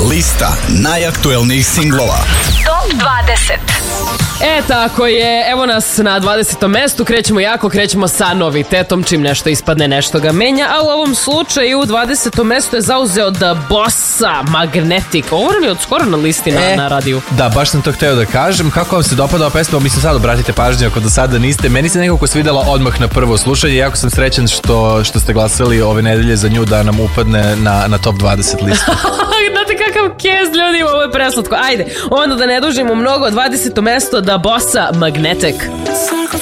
Lista najaktuelnijih singlova. Top 20. Tako je, evo nas na 20. mestu, krećemo sa novitetom, čim nešto ispadne, nešto ga menja, a u ovom slučaju 20. mesto je zauzeo The Bossa, Magnetic. Ovo nam je od skoro na listi na radiju. Da, baš sam to hteo da kažem. Kako vam se dopada ova pesma? Mislim, sad obratite pažnju ako do sada niste. Meni se nekako svidela odmah na prvo slušanje. Jako sam srećan što ste glasali ove nedelje za nju da nam upadne na top 20 listu. Znate kakav kez, ljudi, ovo je preslatko. Ajde, onda da ne dužimo mnogo, 20. mesto The Bossa, Magnetic.